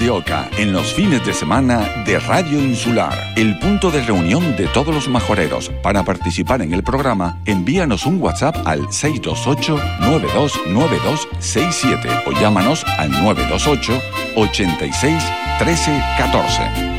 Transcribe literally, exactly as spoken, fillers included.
de Oca, en los fines de semana de Radio Insular, el punto de reunión de todos los majoreros. Para participar en el programa, envíanos un WhatsApp al seis dos ocho, nueve dos nueve dos seis siete o llámanos al nueve dos ocho, ochenta y seis, trece, catorce.